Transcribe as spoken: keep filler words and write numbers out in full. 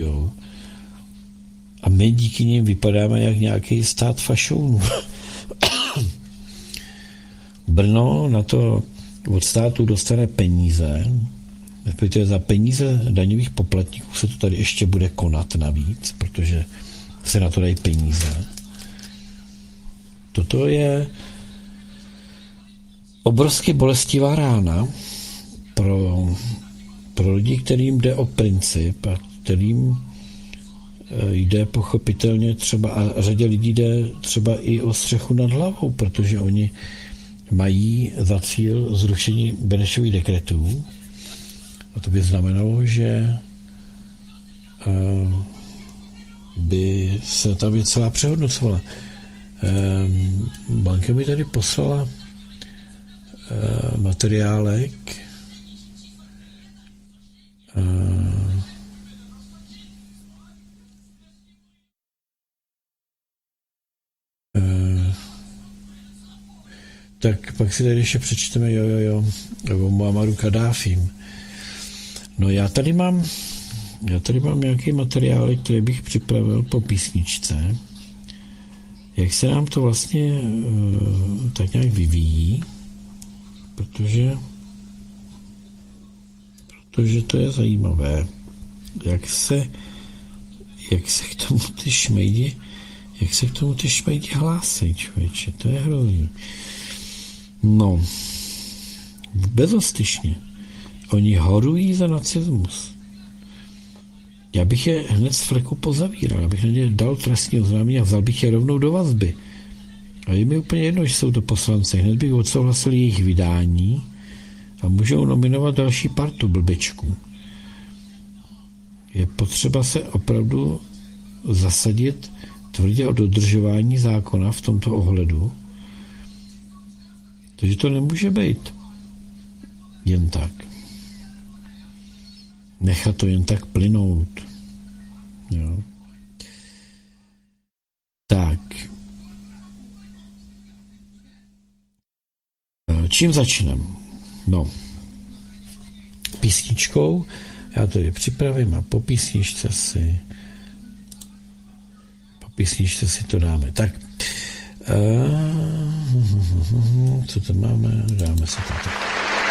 Jo. A my díky nim vypadáme jak nějaký stát fašounů. Brno na to od státu dostane peníze, respektive za peníze daňových poplatníků se to tady ještě bude konat navíc, protože se na to dají peníze. Toto je obrovsky bolestivá rána pro, pro lidi, kterým jde o princip a kterým jde pochopitelně třeba, a řadě lidí jde třeba i o střechu nad hlavou, protože oni mají za cíl zrušení Benešových dekretů. A to by znamenalo, že by se ta věc celá přehodnocovala. Banka mi tady poslala materiálek, tak pak si tady ještě přečteme jo, jo, jo, o Muammaru Kaddáfím. No já tady mám, já tady mám nějaký materiál, který bych připravil po písničce. Jak se nám to vlastně uh, tak nějak vyvíjí, protože, protože to je zajímavé, jak se, jak se k tomu ty šmejdi, jak se k tomu ty šmejdi hlásí, člověče, to je hrozný. No, bezostyšně. Oni horují za nacismus. Já bych je hned z fleku pozavíral, já bych na ně dal trestní oznámení a vzal bych je rovnou do vazby. A je mi úplně jedno, že jsou to poslanci. Hned bych odsouhlasil jejich vydání a můžou nominovat další partu blbečků. Je potřeba se opravdu zasadit tvrdě o dodržování zákona v tomto ohledu. Takže to nemůže být jen tak. Nechat to jen tak plynout. Jo. Tak. Čím začneme? No. Písničkou. Já to je připravím a po písničce si po písničce si to dáme. Tak. Uh, co to máme? Dáme si to tak.